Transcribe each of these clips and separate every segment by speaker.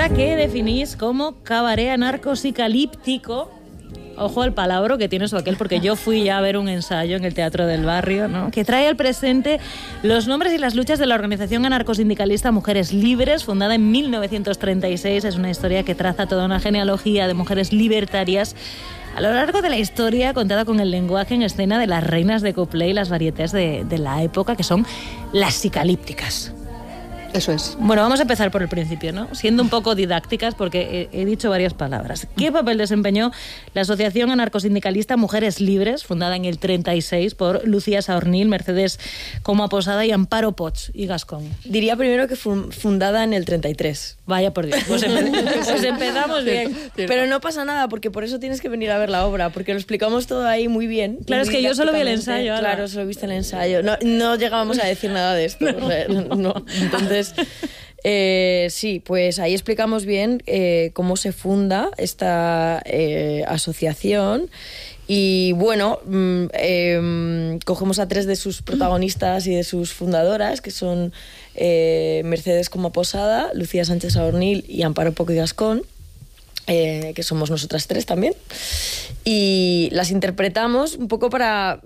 Speaker 1: obra que definís como cabaret anarcosicalíptico. Ojo al palabra que tiene su aquel, porque yo fui ya a ver un ensayo en el Teatro del Barrio, ¿no?, que trae al presente los nombres y las luchas de la organización anarcosindicalista Mujeres Libres, fundada en 1936. Es una historia que traza toda una genealogía de mujeres libertarias a lo largo de la historia, contada con el lenguaje en escena de las reinas de couplet y las varietés de la época, que son las sicalípticas.
Speaker 2: Eso es.
Speaker 1: Bueno, vamos a empezar por el principio, ¿no? Siendo un poco didácticas, porque he dicho varias palabras. ¿Qué papel desempeñó la Asociación Anarcosindicalista Mujeres Libres, fundada en el 36 por Lucía Saornil, Mercedes Coma Posada y Amparo Poch y Gascón?
Speaker 3: Diría primero que fundada en el 33.
Speaker 1: Vaya por Dios, pues empezamos bien.
Speaker 3: Pero no pasa nada, porque por eso tienes que venir a ver la obra, porque lo explicamos todo ahí muy bien.
Speaker 1: Claro, es que yo solo vi el ensayo.
Speaker 3: Claro, solo viste el ensayo. No llegábamos a decir nada de esto. No. Entonces, sí, pues ahí explicamos bien cómo se funda esta asociación. Y bueno, cogemos a 3 de sus protagonistas y de sus fundadoras, que son Mercedes Coma Posada, Lucía Sánchez Saornil y Amparo Poch y Gascón, que somos nosotras 3 también, y las interpretamos un poco para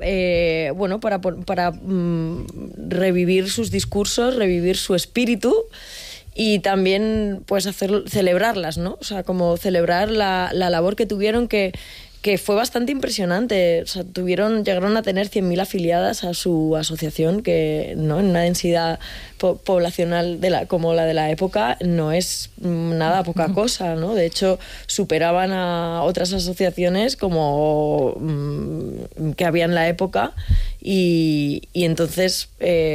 Speaker 3: revivir sus discursos, revivir su espíritu y también pues celebrarlas, ¿no? O sea, como celebrar la labor que tuvieron, que fue bastante impresionante. O sea, llegaron a tener 100.000 afiliadas a su asociación, que no, en una densidad poblacional como la de la época no es nada poca cosa, ¿no? De hecho, superaban a otras asociaciones como que había en la época, y entonces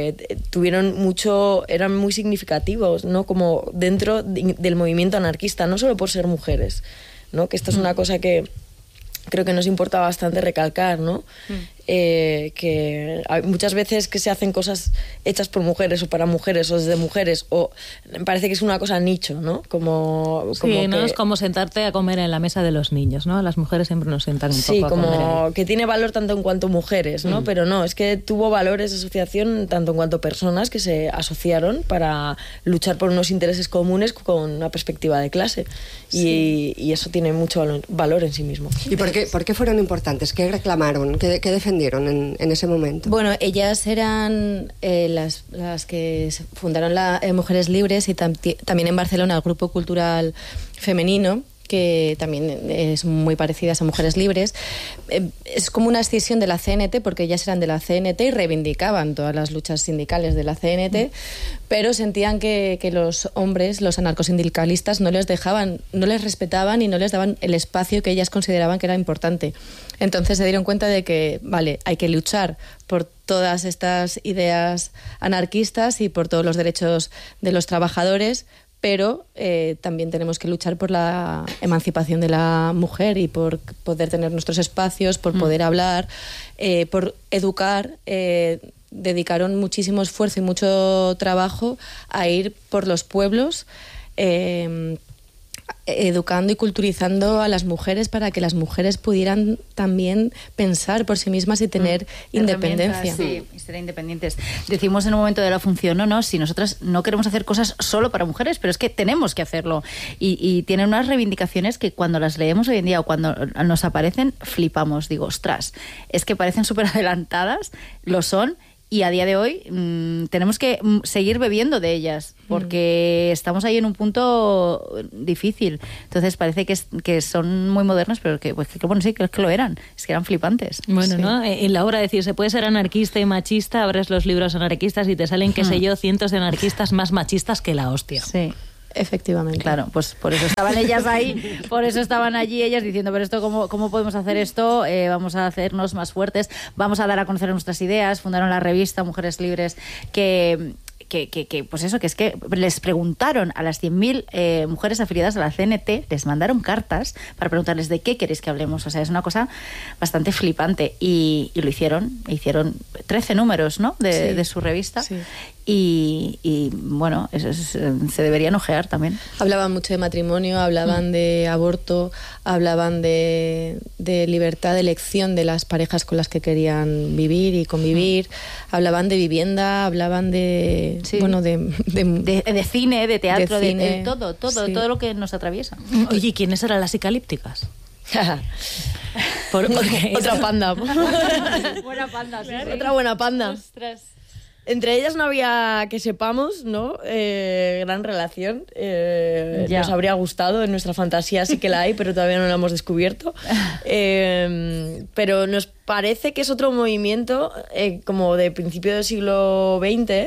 Speaker 3: eran muy significativos, ¿no? Como dentro del movimiento anarquista, no solo por ser mujeres, ¿no? Que esto es una cosa que creo que nos importa bastante recalcar, ¿no? Que hay muchas veces que se hacen cosas hechas por mujeres o para mujeres o desde mujeres, o parece que es una cosa nicho, ¿no?
Speaker 1: Sí, ¿no? Es como sentarte a comer en la mesa de los niños, ¿no? Las mujeres siempre nos sientan un poco a comer.
Speaker 3: Sí, como que tiene valor tanto en cuanto mujeres, ¿no? Pero no, es que tuvo valor esa asociación tanto en cuanto personas que se asociaron para luchar por unos intereses comunes con una perspectiva de clase. Sí. Y eso tiene mucho valor en sí mismo.
Speaker 2: ¿Y por qué fueron importantes? ¿Qué reclamaron? ¿Qué defendieron en ese momento?
Speaker 4: Bueno, ellas eran las que fundaron Mujeres Libres, y también en Barcelona el grupo cultural femenino, que también es muy parecida a Mujeres Libres. Es como una escisión de la CNT, porque ellas eran de la CNT y reivindicaban todas las luchas sindicales de la CNT, pero sentían que los hombres, los anarcosindicalistas, no les respetaban y no les daban el espacio que ellas consideraban que era importante. Entonces se dieron cuenta de que, vale, hay que luchar por todas estas ideas anarquistas y por todos los derechos de los trabajadores, pero también tenemos que luchar por la emancipación de la mujer y por poder tener nuestros espacios, por poder hablar, por educar. Dedicaron muchísimo esfuerzo y mucho trabajo a ir por los pueblos, educando y culturizando a las mujeres para que las mujeres pudieran también pensar por sí mismas y tener independencia.
Speaker 5: Sí, y ser independientes. Decimos en un momento de la función, ¿no? Si nosotras no queremos hacer cosas solo para mujeres, pero es que tenemos que hacerlo. Y tienen unas reivindicaciones que cuando las leemos hoy en día o cuando nos aparecen, flipamos. Digo, ostras, es que parecen súper adelantadas, lo son. Y a día de hoy tenemos que seguir bebiendo de ellas, porque estamos ahí en un punto difícil. Entonces parece que son muy modernas, pero bueno, sí, que lo eran. Es que eran flipantes.
Speaker 1: Bueno,
Speaker 5: sí.
Speaker 1: ¿no? En la obra decir, se puede ser anarquista y machista, abres los libros anarquistas y te salen, qué sé yo, cientos de anarquistas más machistas que la hostia.
Speaker 5: Sí.
Speaker 4: Efectivamente.
Speaker 5: Claro, pues por eso estaban ellas ahí, por eso estaban allí ellas diciendo, pero esto, ¿cómo podemos hacer esto? Vamos a hacernos más fuertes, vamos a dar a conocer nuestras ideas. Fundaron la revista Mujeres Libres, que pues eso, que es que les preguntaron a las 100.000 mujeres afiliadas a la CNT, les mandaron cartas para preguntarles de qué queréis que hablemos. O sea, es una cosa bastante flipante, y lo hicieron 13 números, ¿no? de su revista. Sí. y bueno, se deberían ojear también.
Speaker 4: Hablaban mucho de matrimonio, hablaban de aborto, hablaban de libertad de elección de las parejas con las que querían vivir y convivir, hablaban de vivienda, hablaban de
Speaker 5: cine, de teatro,
Speaker 4: de cine.
Speaker 5: de todo lo que nos atraviesa.
Speaker 1: Oye, ¿y quiénes eran las psicalípticas?
Speaker 3: Otra panda.
Speaker 5: Buena panda, sí.
Speaker 3: Otra buena panda.
Speaker 5: Ostras.
Speaker 3: Entre ellas no había, que sepamos, ¿no? Gran relación. Nos habría gustado, en nuestra fantasía sí que la hay, pero todavía no la hemos descubierto. Pero nos parece que es otro movimiento como de principio del siglo XX,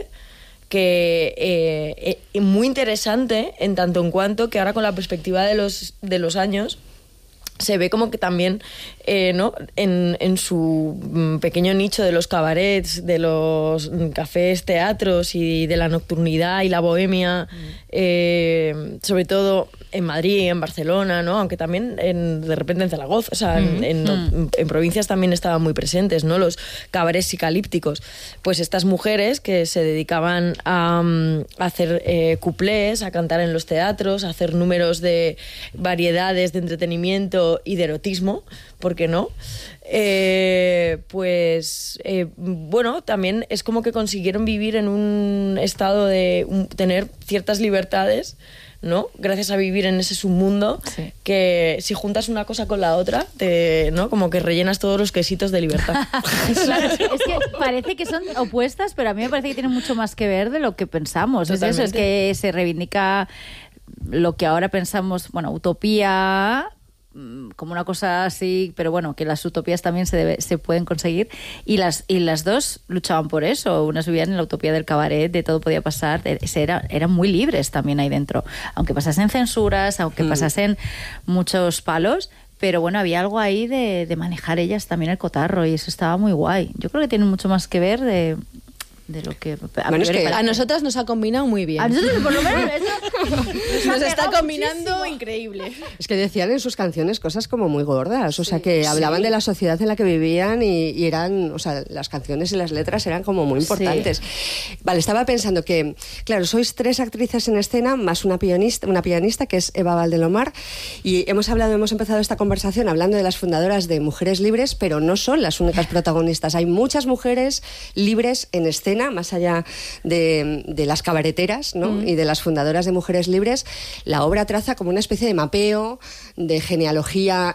Speaker 3: que muy interesante en tanto en cuanto que ahora con la perspectiva de los años se ve como que también ¿no? en su pequeño nicho de los cabarets, de los cafés, teatros y de la nocturnidad y la bohemia, sobre todo en Madrid, en Barcelona, ¿no? Aunque también de repente en Zaragoza, o sea, en provincias también estaban muy presentes, ¿no? Los cabarets psicalípticos. Pues estas mujeres que se dedicaban a hacer cuplés, a cantar en los teatros, a hacer números de variedades de entretenimiento y de erotismo, ¿por qué no? Bueno, también es como que consiguieron vivir en un estado de tener ciertas libertades, ¿no? Gracias a vivir en ese submundo, sí, que si juntas una cosa con la otra, ¿no? Como que rellenas todos los quesitos de libertad.
Speaker 5: Claro, es que parece que son opuestas, pero a mí me parece que tienen mucho más que ver de lo que pensamos. Es eso, es que se reivindica lo que ahora pensamos, bueno, utopía, como una cosa así, pero bueno, que las utopías también se pueden conseguir, y las dos luchaban por eso. Unas vivían en la utopía del cabaret, de todo podía pasar, eran muy libres también ahí dentro, aunque pasasen censuras, aunque pasasen muchos palos, pero bueno, había algo ahí de manejar ellas también el cotarro, y eso estaba muy guay. Yo creo que tiene mucho más que ver de lo que
Speaker 4: a nosotras nos ha combinado muy bien.
Speaker 5: A nosotros por lo menos
Speaker 4: nos está combinando muchísimo. Increíble.
Speaker 2: Es que decían en sus canciones cosas como muy gordas, o sea, que hablaban de la sociedad en la que vivían y eran, o sea, las canciones y las letras eran como muy importantes. Sí. Vale, estaba pensando que, claro, sois 3 actrices en escena más una pianista que es Eva Valdelomar, y hemos empezado esta conversación hablando de las fundadoras de Mujeres Libres, pero no son las únicas protagonistas. Hay muchas mujeres libres en escena, más allá de las cabareteras, ¿no? Y de las fundadoras de Mujeres Libres. La obra traza como una especie de mapeo, de genealogía,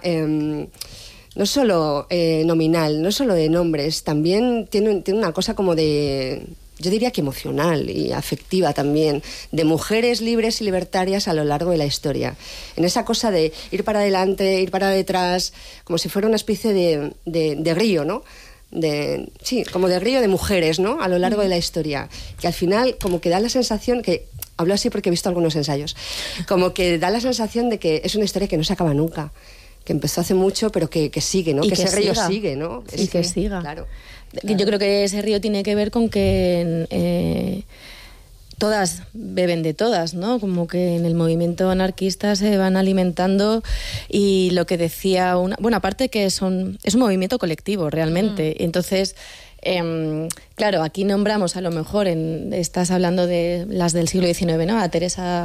Speaker 2: no solo nominal, no solo de nombres, también tiene una cosa como de, yo diría que emocional y afectiva también, de mujeres libres y libertarias a lo largo de la historia. En esa cosa de ir para adelante, ir para detrás, como si fuera una especie de río, ¿no? Sí, como de río de mujeres, ¿no? A lo largo de la historia, que al final como que da la sensación que, hablo así porque he visto algunos ensayos, como que da la sensación de que es una historia que no se acaba nunca, que empezó hace mucho pero que sigue, ¿no? Que ese río sigue, ¿no?
Speaker 4: Y que siga.
Speaker 2: Claro.
Speaker 4: Yo creo que ese río tiene que ver con que todas beben de todas, ¿no? Como que en el movimiento anarquista se van alimentando, y lo que decía bueno, aparte que es un movimiento colectivo realmente. Entonces, claro, aquí nombramos a lo mejor, estás hablando de las del siglo XIX, ¿no? A Teresa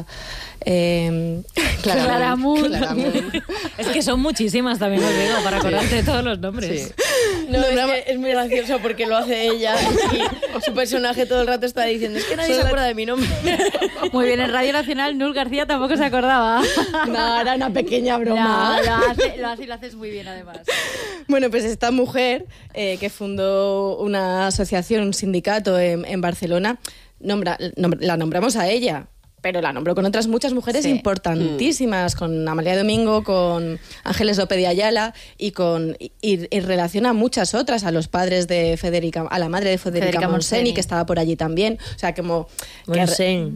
Speaker 1: Claramunt. Es que son muchísimas también, os digo, para acordarte de todos los nombres.
Speaker 3: Sí. No, es muy gracioso porque lo hace ella y su personaje todo el rato está diciendo, es que nadie se acuerda de mi nombre.
Speaker 5: Muy bien, en Radio Nacional Nur García tampoco se acordaba.
Speaker 4: No, era una pequeña broma.
Speaker 5: No, lo haces muy bien además.
Speaker 4: Bueno, pues esta mujer que fundó una asociación, un sindicato en Barcelona, la nombramos a ella, pero la nombró con otras muchas mujeres importantísimas, con Amalia Domingo, con Ángeles López de Ayala y relaciona a muchas otras, a los padres de Federica, a la madre de Federica Montseny, que estaba por allí también, o sea, como Montseny.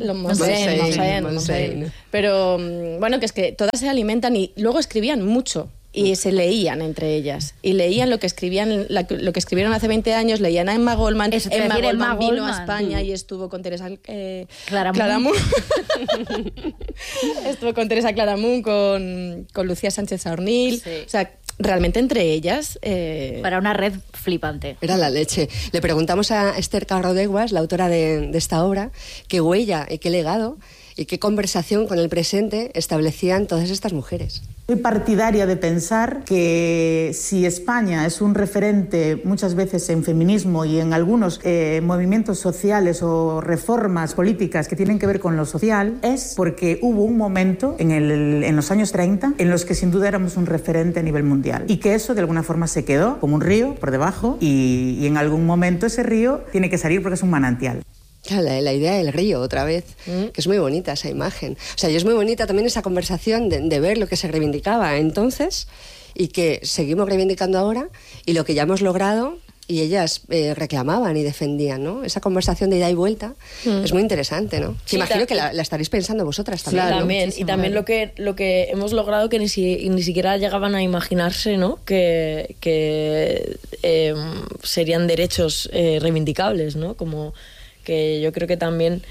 Speaker 4: Pero bueno, que es que todas se alimentan y luego escribían mucho. Y se leían entre ellas. Y leían lo que escribieron hace 20 años, leían a Emma Goldman. Emma Goldman vino a España y estuvo con Teresa Claramunt. Estuvo con Teresa Claramunt, con Lucía Sánchez Saornil. Sí. O sea, realmente entre ellas...
Speaker 5: Para una red flipante.
Speaker 2: Era la leche. Le preguntamos a Esther Carrodeguas, la autora de esta obra, qué huella y qué legado y qué conversación con el presente establecían todas estas mujeres.
Speaker 6: Soy partidaria de pensar que si España es un referente muchas veces en feminismo y en algunos movimientos sociales o reformas políticas que tienen que ver con lo social, es porque hubo un momento en los años 30 en los que sin duda éramos un referente a nivel mundial y que eso de alguna forma se quedó como un río por debajo y en algún momento ese río tiene que salir porque es un manantial.
Speaker 2: Claro, la idea del río, otra vez, que es muy bonita esa imagen. O sea, y es muy bonita también esa conversación de ver lo que se reivindicaba entonces y que seguimos reivindicando ahora y lo que ya hemos logrado y ellas reclamaban y defendían, ¿no? Esa conversación de ida y vuelta es muy interesante, ¿no?
Speaker 3: Sí,
Speaker 2: imagino que la estaréis pensando vosotras también,
Speaker 3: claro,
Speaker 2: ¿no?
Speaker 3: también. Y también lo que hemos logrado que ni siquiera llegaban a imaginarse, ¿no? Que serían derechos reivindicables, ¿no? Como que yo creo que también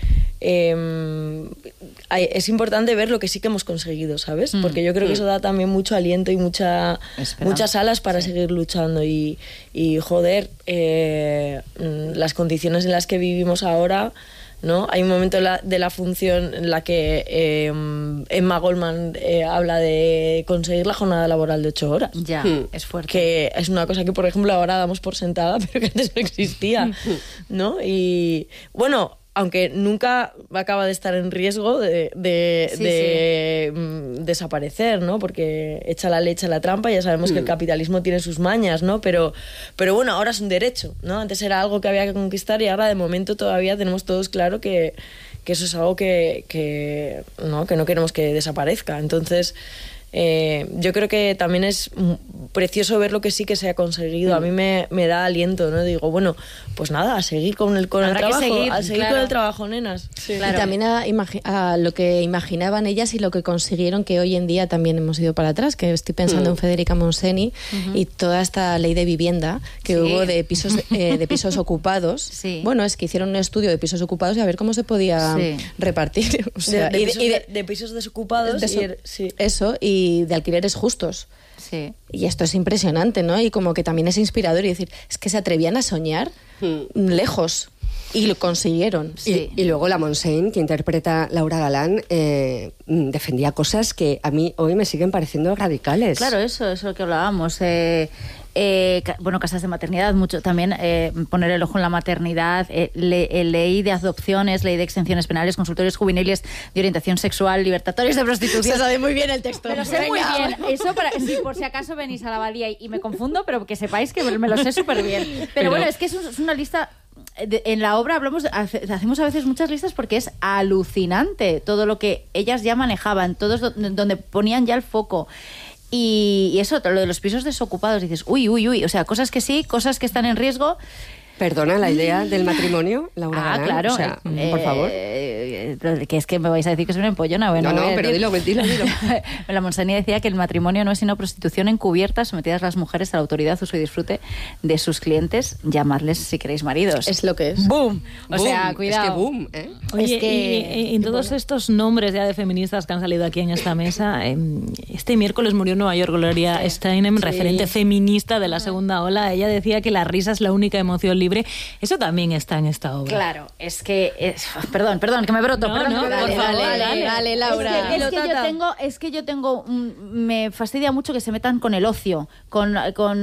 Speaker 3: es importante ver lo que sí que hemos conseguido, ¿sabes? Porque yo creo que eso da también mucho aliento y muchas alas para seguir luchando y joder, las condiciones en las que vivimos ahora, ¿no? Hay un momento de la función en la que Emma Goldman habla de conseguir la jornada laboral de 8 horas.
Speaker 5: Ya, es fuerte.
Speaker 3: Que es una cosa que, por ejemplo, ahora damos por sentada, pero que antes no existía, ¿no? Y bueno, aunque nunca acaba de estar en riesgo de desaparecer, ¿no? Porque echa la leche a la trampa, ya sabemos que el capitalismo tiene sus mañas, ¿no? Pero bueno, ahora es un derecho, ¿no? Antes era algo que había que conquistar y ahora de momento todavía tenemos todos claro que eso es algo que no queremos que desaparezca. Entonces, yo creo que también es precioso ver lo que sí que se ha conseguido. A mí me da aliento, ¿no? Digo, bueno, pues nada, a seguir con el trabajo, a seguir con el trabajo, nenas. Sí.
Speaker 4: Claro. Y también a lo que imaginaban ellas y lo que consiguieron, que hoy en día también hemos ido para atrás, que estoy pensando en Federica Monseni y toda esta ley de vivienda que hubo de pisos ocupados.
Speaker 5: Sí.
Speaker 4: Bueno, es que hicieron un estudio de pisos ocupados y a ver cómo se podía repartir. O sea,
Speaker 3: de pisos desocupados.
Speaker 4: Eso, y de alquileres justos.
Speaker 5: Sí.
Speaker 4: Y esto es impresionante, ¿no? Y como que también es inspirador y decir, es que se atrevían a soñar lejos y lo consiguieron.
Speaker 5: Sí.
Speaker 2: Y luego la Montseny, que interpreta Laura Galán, defendía cosas que a mí hoy me siguen pareciendo radicales.
Speaker 5: Claro, eso es lo que hablábamos. Casas de maternidad, mucho también poner el ojo en la maternidad, ley de adopciones, ley de exenciones penales, consultorios juveniles de orientación sexual, libertatorios de prostitución.
Speaker 4: Se sabe muy bien el texto.
Speaker 5: Pero sé muy bien. Eso si por si acaso venís a la abadía y me confundo, pero que sepáis que me lo sé súper bien. Pero bueno, es que es una lista... En la obra hacemos a veces muchas listas porque es alucinante todo lo que ellas ya manejaban, todos donde ponían ya el foco. Y eso, lo de los pisos desocupados, dices, uy, o sea, cosas que sí, cosas que están en riesgo.
Speaker 2: Perdona, la idea del matrimonio, Laura Galán,
Speaker 5: claro.
Speaker 2: O sea, por favor.
Speaker 5: Que es que me vais a decir que soy una empollona. Bueno,
Speaker 2: no, pero dilo.
Speaker 5: La Montseny decía que el matrimonio no es sino prostitución encubierta, sometidas las mujeres a la autoridad, uso y disfrute de sus clientes, llamadles si queréis maridos.
Speaker 4: Es lo que es.
Speaker 5: ¡Boom! O sea, cuidado.
Speaker 2: Es que boom, ¿eh?
Speaker 1: Oye,
Speaker 5: Es que...
Speaker 1: y en todos estos nombres ya de feministas que han salido aquí en esta mesa, este miércoles murió en Nueva York Gloria Steinem, referente feminista de la segunda ola. Ella decía que la risa es la única emoción libre. Eso también está en esta obra.
Speaker 5: Claro, es que... Perdón, que me broto.
Speaker 4: Dale, Laura.
Speaker 5: Es que yo tengo... me fastidia mucho que se metan con el ocio, con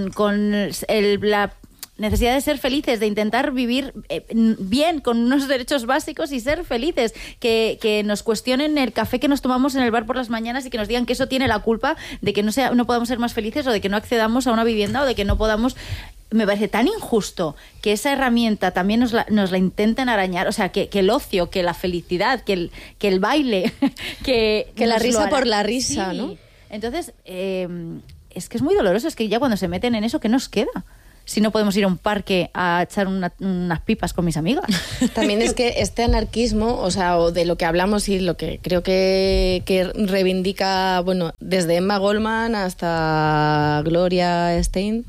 Speaker 5: la necesidad de ser felices, de intentar vivir bien, con unos derechos básicos y ser felices, que nos cuestionen el café que nos tomamos en el bar por las mañanas y que nos digan que eso tiene la culpa de que no podamos ser más felices o de que no accedamos a una vivienda o de que no podamos... Me parece tan injusto que esa herramienta también nos la intenten arañar, o sea, que el ocio, que la felicidad, que el baile, que
Speaker 4: la risa por la risa,
Speaker 5: sí.
Speaker 4: ¿no?
Speaker 5: Entonces, es que es muy doloroso, es que ya cuando se meten en eso, ¿qué nos queda? Si no podemos ir a un parque a echar unas pipas con mis amigas.
Speaker 4: También es que este anarquismo, o de lo que hablamos y lo que creo que reivindica, bueno, desde Emma Goldman hasta Gloria Steinem,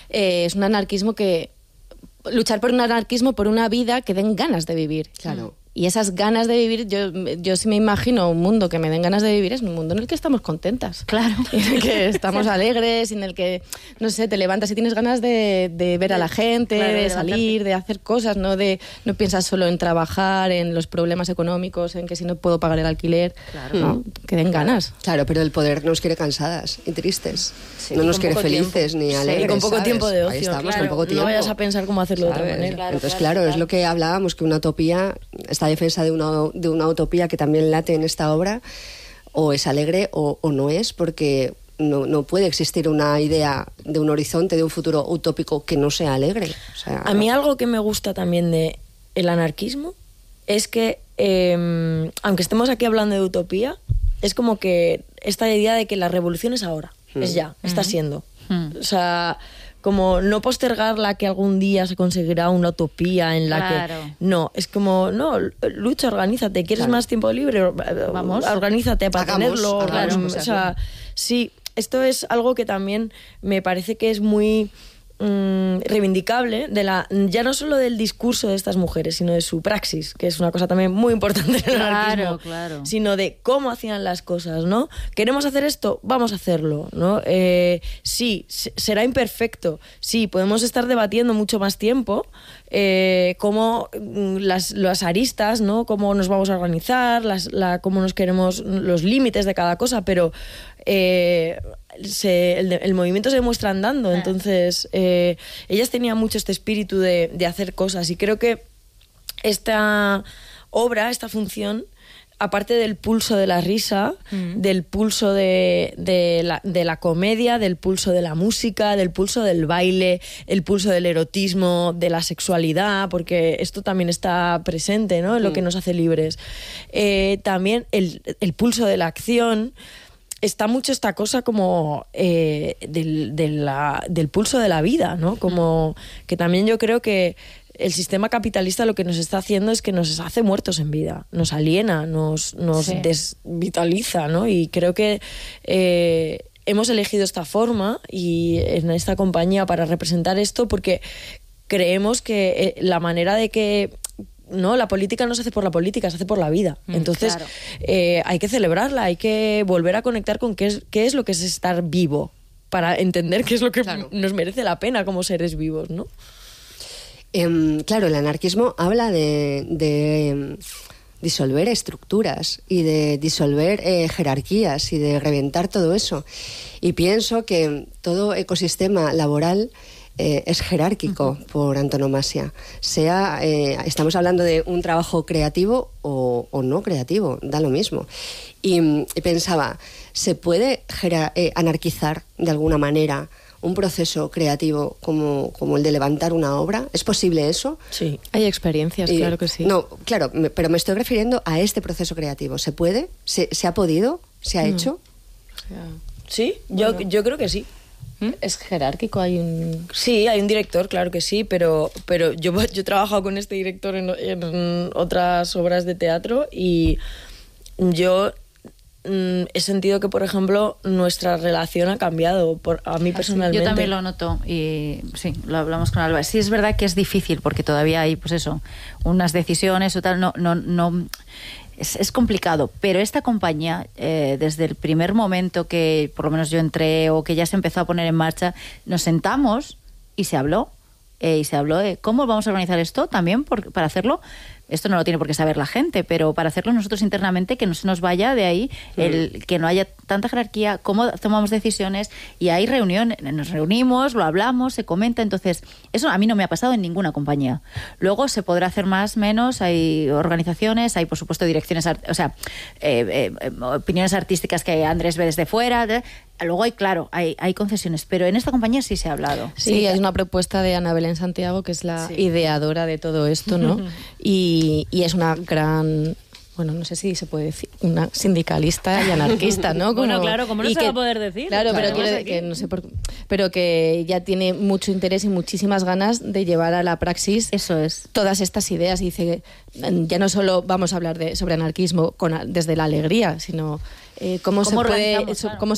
Speaker 4: es un anarquismo luchar por un anarquismo, por una vida que den ganas de vivir.
Speaker 2: Claro.
Speaker 4: Y esas ganas de vivir, yo sí me imagino un mundo que me den ganas de vivir, es un mundo en el que estamos contentas.
Speaker 5: Claro.
Speaker 4: En el que estamos alegres, en el que, no sé, te levantas y tienes ganas de ver a la gente,
Speaker 5: claro,
Speaker 4: de salir, de hacer cosas, no piensas solo en trabajar, en los problemas económicos, en que si no puedo pagar el alquiler, ¿no? Que den ganas.
Speaker 2: Claro, pero el poder nos quiere cansadas y tristes.
Speaker 3: Sí,
Speaker 2: no
Speaker 3: y
Speaker 2: nos
Speaker 3: con
Speaker 2: quiere
Speaker 3: poco
Speaker 2: felices
Speaker 3: tiempo.
Speaker 2: ni alegres.
Speaker 3: Y con poco
Speaker 2: ¿sabes?
Speaker 3: tiempo de ocio.
Speaker 2: Ahí estamos,
Speaker 3: Claro,
Speaker 2: con poco tiempo.
Speaker 3: no vayas a pensar cómo hacerlo de otra
Speaker 2: ¿Sabes?
Speaker 3: manera.
Speaker 2: Entonces, claro, es lo que hablábamos, que una utopía, esta defensa de una utopía que también late en esta obra, o es alegre o no es, porque no puede existir una idea de un horizonte, de un futuro utópico que no sea alegre. O sea,
Speaker 3: a mí algo que me gusta también de el anarquismo es que, aunque estemos aquí hablando de utopía, es como que esta idea de que la revolución es ahora, es ya, está siendo. O sea, como no postergarla, que algún día se conseguirá una utopía en la que... No, es como, no, lucha, organízate, ¿quieres más tiempo libre?
Speaker 5: Vamos.
Speaker 3: Organízate para tenerlo.
Speaker 2: Hagamos,
Speaker 3: O sea, sí, esto es algo que también me parece que es muy reivindicable ya no solo del discurso de estas mujeres, sino de su praxis, que es una cosa también muy importante en el anarquismo, sino de cómo hacían las cosas, ¿no? ¿Queremos hacer esto? Vamos a hacerlo, ¿no? Sí, será imperfecto, sí, podemos estar debatiendo mucho más tiempo cómo las aristas, ¿no? Cómo nos vamos a organizar, cómo nos queremos, los límites de cada cosa, pero el movimiento se demuestra andando. Entonces ellas tenían mucho este espíritu de hacer cosas, y creo que esta obra, esta función, aparte del pulso de la risa, del pulso de la comedia, del pulso de la música, del pulso del baile, el pulso del erotismo, de la sexualidad, porque esto también está presente, ¿no? En lo que nos hace libres. También el pulso de la acción. Está mucho esta cosa como del pulso de la vida, ¿no? Como que también yo creo que el sistema capitalista lo que nos está haciendo es que nos hace muertos en vida, nos aliena, nos desvitaliza, ¿no? Y creo que hemos elegido esta forma y en esta compañía para representar esto, porque creemos que la manera de que... No, la política no se hace por la política, se hace por la vida. Entonces, hay que celebrarla, hay que volver a conectar con qué es lo que es estar vivo, para entender qué es lo que nos merece la pena como seres vivos, ¿no?
Speaker 2: Claro, el anarquismo habla de disolver estructuras y de disolver jerarquías y de reventar todo eso. Y pienso que todo ecosistema laboral es jerárquico por antonomasia. Estamos hablando de un trabajo creativo o no creativo, da lo mismo. Y pensaba, ¿se puede anarquizar de alguna manera un proceso creativo como el de levantar una obra? ¿Es posible eso?
Speaker 4: Sí, hay experiencias, claro que sí.
Speaker 2: No, claro, pero me estoy refiriendo a este proceso creativo. ¿Se puede? ¿Se ha podido? ¿Se ha hecho?
Speaker 3: Sí, yo creo que sí.
Speaker 4: ¿Es jerárquico?
Speaker 3: Sí, hay un director, claro que sí, pero yo he trabajado con este director en otras obras de teatro, y yo he sentido que, por ejemplo, nuestra relación ha cambiado, a mí personalmente.
Speaker 5: Yo también lo noto, y sí, lo hablamos con Alba. Sí, es verdad que es difícil, porque todavía hay, pues eso, unas decisiones o tal, no es complicado, pero esta compañía, desde el primer momento que por lo menos yo entré o que ya se empezó a poner en marcha, nos sentamos y se habló de cómo vamos a organizar esto también para hacerlo. Esto no lo tiene por qué saber la gente, pero para hacerlo nosotros internamente, que no se nos vaya de ahí, que no haya tanta jerarquía, cómo tomamos decisiones, y hay reuniones, nos reunimos, lo hablamos, se comenta. Entonces, eso a mí no me ha pasado en ninguna compañía. Luego se podrá hacer más, menos, hay organizaciones, hay por supuesto direcciones, opiniones artísticas que Andrés ve desde fuera, luego hay concesiones, pero en esta compañía sí se ha hablado.
Speaker 4: Sí, es una propuesta de Ana Belén Santiago, que es la ideadora de todo esto, ¿no? Y es una gran, bueno, no sé si se puede decir, una sindicalista y anarquista, ¿no?
Speaker 1: Bueno, claro, ¿cómo no se va a poder decir?
Speaker 4: Claro, pero pero que ya tiene mucho interés y muchísimas ganas de llevar a la praxis todas estas ideas. Y dice, ya no solo vamos a hablar sobre anarquismo desde la alegría, sino cómo se